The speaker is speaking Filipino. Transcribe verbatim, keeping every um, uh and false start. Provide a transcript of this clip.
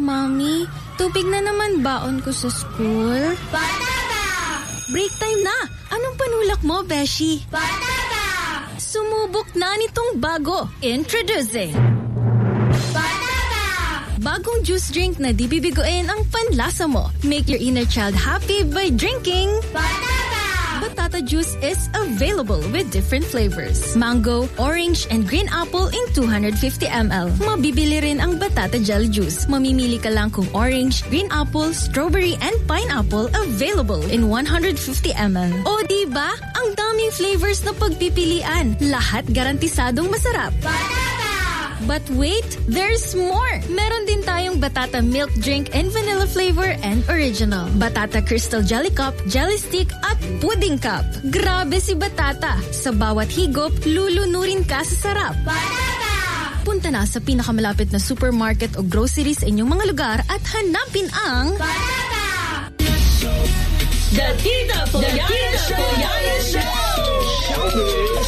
Mommy, tubig na naman baon ko sa school. Batata! Break time na! Anong panulak mo, Beshi? Batata! Sumubok na nitong bago. Introducing Batata! bagong juice drink na di bibiguin ang panlasa mo. Make your inner child happy by drinking Batata! Batata juice is available with different flavors. Mango, orange, and green apple in two hundred fifty milliliters. Mabibili rin ang Batata gel juice. Mamimili ka lang kung orange, green apple, strawberry, and pineapple available in one hundred fifty milliliters. O diba? Ang daming flavors na pagpipilian. Lahat garantisadong masarap. Batata! But wait, there's more! Meron din tayong Batata milk drink in vanilla flavor and original. Batata crystal jelly cup, jelly stick, at pudding cup. Grabe si Batata! Sa bawat higop, lulunurin ka sa sarap. Batata! Punta na sa pinakamalapit na supermarket o grocery sa inyong mga lugar at hanapin ang Batata!